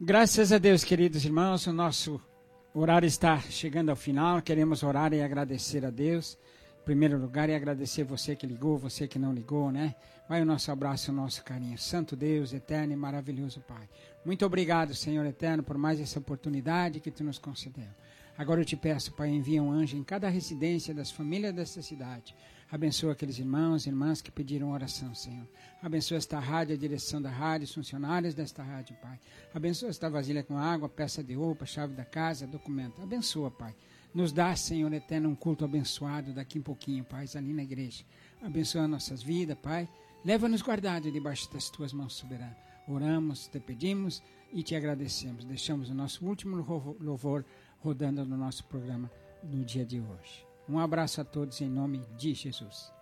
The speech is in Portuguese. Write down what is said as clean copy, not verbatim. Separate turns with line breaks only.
Graças a Deus, queridos irmãos, o nosso horário está chegando ao final. Queremos orar e agradecer a Deus, em primeiro lugar, e agradecer você que ligou, você que não ligou, né? Vai o nosso abraço, o nosso carinho. Santo Deus, eterno e maravilhoso Pai. Muito obrigado, Senhor eterno, por mais essa oportunidade que Tu nos concedeu. Agora eu te peço, Pai, envia um anjo em cada residência das famílias desta cidade. Abençoa aqueles irmãos e irmãs que pediram oração, Senhor. Abençoa esta rádio, a direção da rádio, os funcionários desta rádio, Pai. Abençoa esta vasilha com água, peça de roupa, chave da casa, documento. Abençoa, Pai. Nos dá, Senhor eterno, um culto abençoado daqui um pouquinho, Pai, ali na igreja. Abençoa nossas vidas, Pai. Leva-nos guardados debaixo das Tuas mãos soberanas. Oramos, Te pedimos e Te agradecemos. Deixamos o nosso último louvor rodando no nosso programa no dia de hoje. Um abraço a todos em nome de Jesus.